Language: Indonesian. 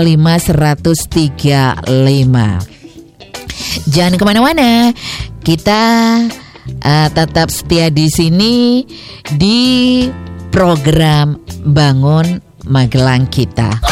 Jangan kemana-mana, kita tetap setia di sini di program Bangun Magelang kita.